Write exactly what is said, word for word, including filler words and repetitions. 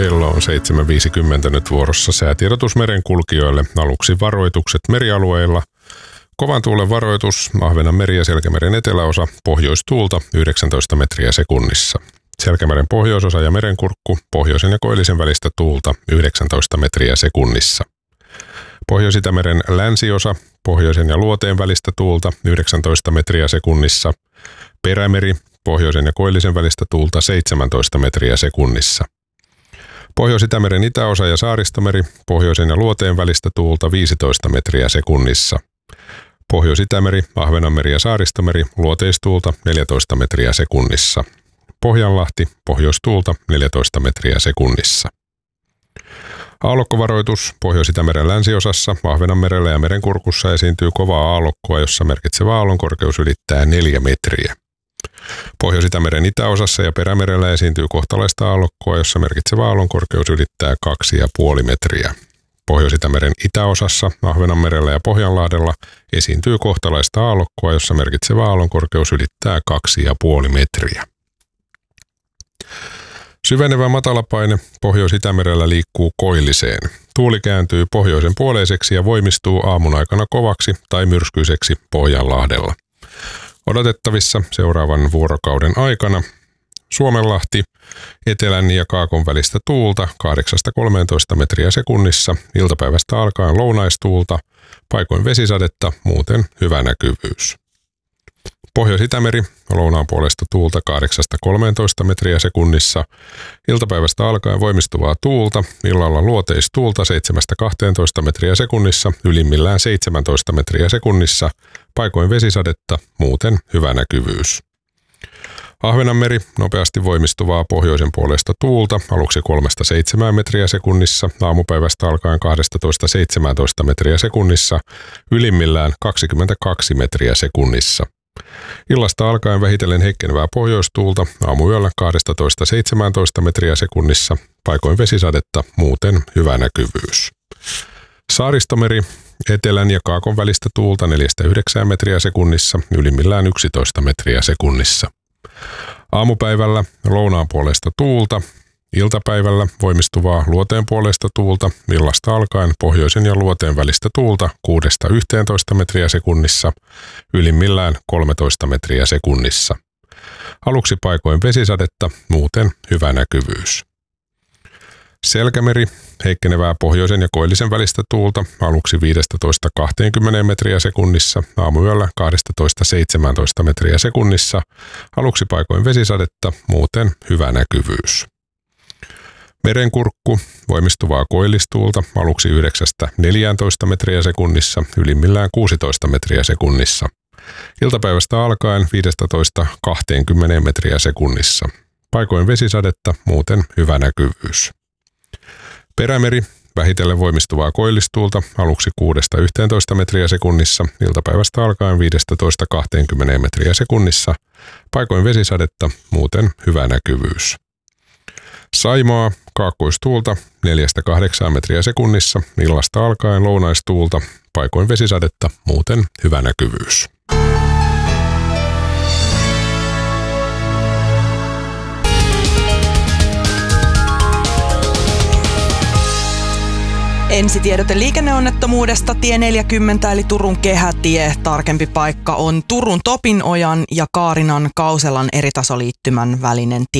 Kello on seitsemän viisikymmentä nyt vuorossa säätiedotus merenkulkijoille. Aluksi varoitukset merialueilla. Kovan tuulen varoitus, Ahvenanmeri ja Selkämeren eteläosa, pohjoistuulta yhdeksäntoista metriä sekunnissa. Selkämeren pohjoisosa ja merenkurkku, pohjoisen ja koillisen välistä tuulta yhdeksäntoista metriä sekunnissa. Pohjois-Itämeren länsiosa, pohjoisen ja luoteen välistä tuulta yhdeksäntoista metriä sekunnissa. Perämeri, pohjoisen ja koillisen välistä tuulta seitsemäntoista metriä sekunnissa. Pohjois-Itämeren itäosa ja Saaristomeri, pohjoisen ja luoteen välistä tuulta viisitoista metriä sekunnissa. Pohjois-Itämeri, Ahvenanmeri ja Saaristomeri, luoteistuulta neljätoista metriä sekunnissa. Pohjanlahti, pohjoistuulta neljätoista metriä sekunnissa. Aallokkovaroitus, Pohjois-Itämeren länsiosassa, Ahvenanmerellä ja merenkurkussa esiintyy kovaa aallokkoa, jossa merkitsevä aallonkorkeus ylittää neljä metriä. Pohjois-Itämeren itäosassa ja Perämerellä esiintyy kohtalaista aallokkoa, jossa merkitsevä aallonkorkeus ylittää kaksi pilkku viisi metriä. Pohjois-Itämeren itäosassa, Ahvenanmerellä ja Pohjanlahdella esiintyy kohtalaista aallokkoa, jossa merkitsevä aallonkorkeus ylittää kaksi pilkku viisi metriä. Syvenevä matalapaine Pohjois-Itämerellä liikkuu koilliseen. Tuuli kääntyy pohjoisen puoleiseksi ja voimistuu aamun aikana kovaksi tai myrskyiseksi Pohjanlahdella. Odotettavissa seuraavan vuorokauden aikana Suomenlahti, etelän ja kaakon välistä tuulta kahdeksasta kolmeentoista metriä sekunnissa, iltapäivästä alkaen lounaistuulta, paikoin vesisadetta, muuten hyvä näkyvyys. Pohjois-Itämeri, lounaan puolesta tuulta kahdeksasta kolmeentoista metriä sekunnissa, iltapäivästä alkaen voimistuvaa tuulta, illalla luoteistuulta seitsemästä kahteentoista metriä sekunnissa, ylimmillään seitsemäntoista metriä sekunnissa, paikoin vesisadetta, muuten hyvä näkyvyys. Ahvenanmeri, nopeasti voimistuvaa pohjoisen puolesta tuulta, aluksi kolmesta seitsemään metriä sekunnissa, aamupäivästä alkaen kaksitoista seitsemäntoista metriä sekunnissa, ylimmillään kaksikymmentäkaksi metriä sekunnissa. Illasta alkaen vähitellen heikkenevää pohjoistuulta, aamuyöllä kaksitoista seitsemäntoista metriä sekunnissa, paikoin vesisadetta, muuten hyvä näkyvyys. Saaristomeri, etelän ja kaakon välistä tuulta neljästä yhdeksään metriä sekunnissa, ylimmillään yksitoista metriä sekunnissa. Aamupäivällä lounaan puolesta tuulta, iltapäivällä voimistuvaa luoteen puolesta tuulta, illasta alkaen pohjoisen ja luoteen välistä tuulta kuudesta yhteentoista metriä sekunnissa, ylimmillään kolmetoista metriä sekunnissa. Aluksi paikoin vesisadetta, muuten hyvä näkyvyys. Selkämeri, heikkenevää pohjoisen ja koillisen välistä tuulta, aluksi viidestätoista kahteenkymmeneen metriä sekunnissa, aamuyöllä kaksitoista seitsemäntoista metriä sekunnissa, aluksi paikoin vesisadetta, muuten hyvä näkyvyys. Merenkurkku, voimistuvaa koillistuulta, aluksi yhdeksästä neljääntoista metriä sekunnissa, ylimmillään kuusitoista metriä sekunnissa. Iltapäivästä alkaen viidestätoista kahteenkymmeneen metriä sekunnissa. Paikoin vesisadetta, muuten hyvä näkyvyys. Perämeri, vähitellen voimistuvaa koillistuulta, aluksi kuudesta yhteentoista metriä sekunnissa, iltapäivästä alkaen viidestätoista kahteenkymmeneen metriä sekunnissa, paikoin vesisadetta, muuten hyvä näkyvyys. Saimaa, kaakkoistuulta neljästä kahdeksaan metriä sekunnissa, illasta alkaen lounaistuulta, paikoin vesisadetta, muuten hyvä näkyvyys. Ensitiedote liikenneonnettomuudesta tie neljäkymmentä eli Turun kehätie. Tarkempi paikka on Turun Topinojan ja Kaarinan Kauselan eritasoliittymän välinen tie.